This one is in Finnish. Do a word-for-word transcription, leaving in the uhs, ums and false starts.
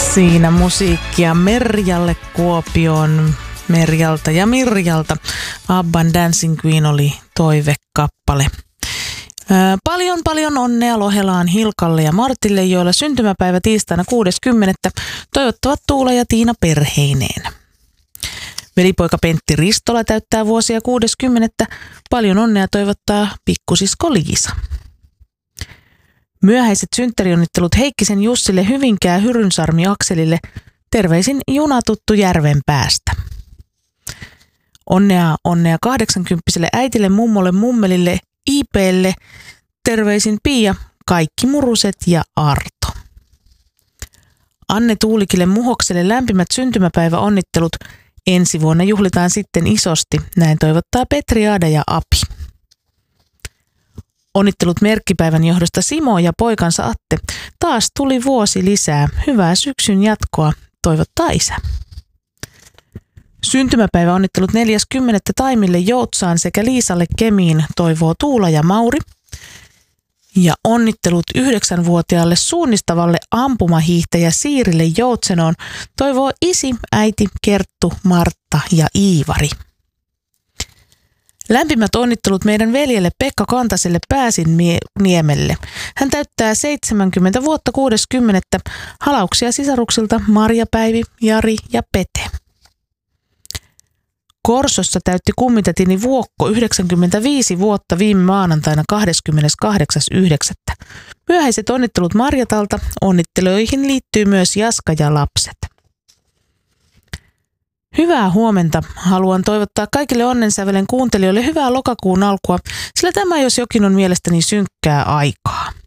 Siinä musiikkia Merjalle Kuopioon, Merjalta ja Mirjalta. Abban Dancing Queen oli toivekappale. Ää, paljon paljon onnea Lohelaan Hilkalle ja Martille, joilla syntymäpäivä tiistaina kuudes kymmenettä toivottavat Tuula ja Tiina perheineen. Velipoika Pentti Ristola täyttää vuosia kuudes kymmenettä. Paljon onnea toivottaa pikkusisko Liisa. Myöhäiset synttärionnittelut Heikkisen Jussille, Hyvinkää Hyrynsarmi Akselille. Terveisin junatuttu Järven päästä. Onnea, onnea kahdeksankymppiselle äitille, mummolle, mummelille, I P:lle. Terveisin Pia, kaikki muruset ja Arto. Anne Tuulikille Muhokselle lämpimät syntymäpäiväonnittelut. Ensi vuonna juhlitaan sitten isosti. Näin toivottaa Petri, Aada ja Api. Onnittelut merkkipäivän johdosta Simo ja poikansa Atte. Taas tuli vuosi lisää. Hyvää syksyn jatkoa, toivottaa isä. Syntymäpäivä onnittelut neljäs kymmenettä Taimille Joutsaan sekä Liisalle Kemiin, toivoo Tuula ja Mauri. Ja onnittelut yhdeksänvuotiaalle suunnistavalle ampumahiihtäjä Siirille Joutsenoon, toivoo isi, äiti, Kerttu, Martta ja Iivari. Lämpimät onnittelut meidän veljelle Pekka Kantaselle Pääsinniemelle. Hän täyttää seitsemänkymmentä vuotta kuudes kymmenettä. Halauksia sisaruksilta Marja, Päivi, Jari ja Pete. Korsossa täytti kummitätini Vuokko yhdeksänkymmentäviisi vuotta viime maanantaina kahdeskymmeneskahdeksas yhdeksättä Myöhäiset onnittelut Marjatalta. Onnitteluihin liittyy myös Jaska ja lapset. Hyvää huomenta. Haluan toivottaa kaikille onnensävelen kuuntelijoille hyvää lokakuun alkua, sillä tämä jos jokin on mielestäni synkkää aikaa.